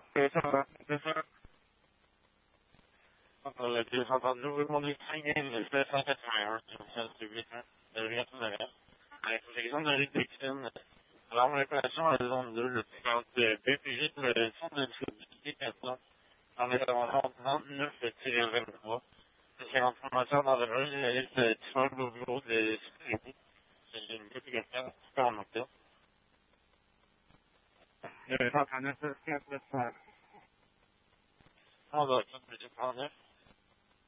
C'est ça. On a déjà entendu mon distinguer le 781, c'est 8 ans, de l'Université de l'Est. Avec l'exemple de l'Église, alors mon opération à la zone 2, le 50 PPG, le centre de disponibilité personne, en intervention 39-23. C'est l'information dangereuse, la liste disponible au bureau de sécurité. C'est une publication super en octobre. Le 139, 4, 900. On va tout le 39.